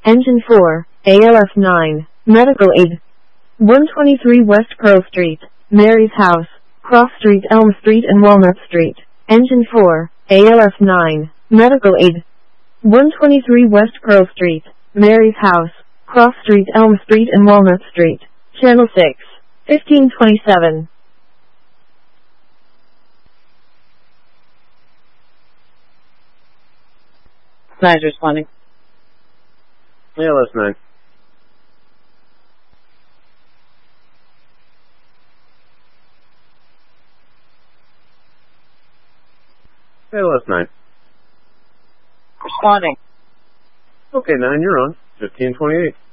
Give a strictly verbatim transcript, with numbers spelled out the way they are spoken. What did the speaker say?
Engine four, A L F nine, medical aid. one twenty-three West Pearl Street, Mary's House, Cross Street, Elm Street and Walnut Street. Engine four, A L F nine, medical aid. one twenty-three West Pearl Street, Mary's House, Cross Street, Elm Street and Walnut Street. Channel six, fifteen twenty-seven. Nine's responding. A L F nine. A L F nine. Responding. Okay, nine, you're on. fifteen twenty-eight.